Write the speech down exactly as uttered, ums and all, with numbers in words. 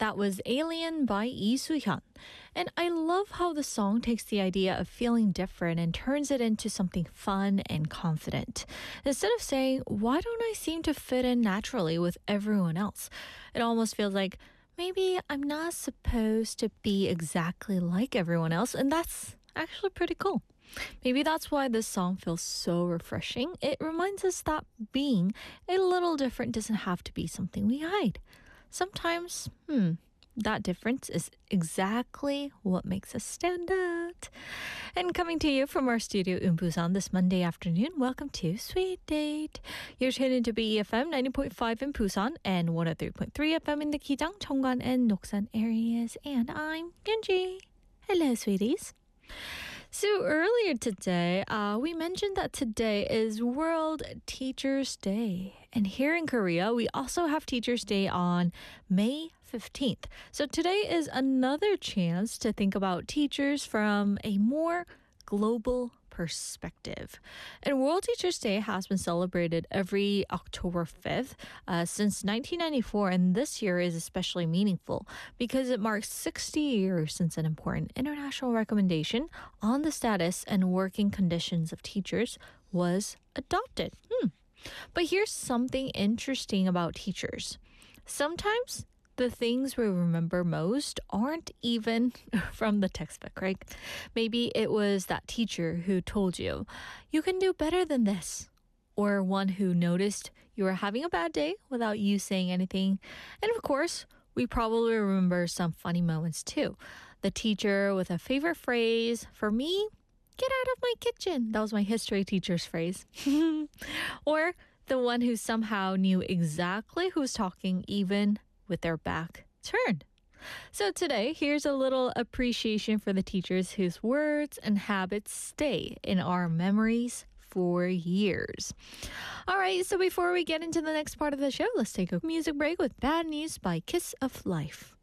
That was Alien by Lee Soo-hyun. And I love how the song takes the idea of feeling different and turns it into something fun and confident. Instead of saying, why don't I seem to fit in naturally with everyone else? It almost feels like, maybe I'm not supposed to be exactly like everyone else, and that's actually pretty cool. Maybe that's why this song feels so refreshing. It reminds us that being a little different doesn't have to be something we hide. Sometimes, hmm, that difference is exactly what makes us stand out. And coming to you from our studio in Busan this Monday afternoon, welcome to Sweet Date. You're tuned into B E F M ninety point five in Busan and one oh three point three F M in the Kijang, Cheongwan, and Noksan areas. And I'm Yunji. Hello, sweeties. So earlier today, uh, we mentioned that today is World Teachers' Day. And here in Korea, we also have Teachers' Day on May fifteenth. So today is another chance to think about teachers from a more global perspective. And World Teachers' Day has been celebrated every October fifth uh, since nineteen ninety-four, and this year is especially meaningful because it marks sixty years since an important international recommendation on the status and working conditions of teachers was adopted. Hmm. But here's something interesting about teachers. Sometimes the things we remember most aren't even from the textbook, right? Maybe it was that teacher who told you, you can do better than this. Or one who noticed you were having a bad day without you saying anything. And of course, we probably remember some funny moments too. The teacher with a favorite phrase, for me, get out of my kitchen. That was my history teacher's phrase. Or the one who somehow knew exactly who was talking even with their back turned. So today, here's a little appreciation for the teachers whose words and habits stay in our memories for years. All right, so before we get into the next part of the show, let's take a music break with Bad News by Kiss of Life.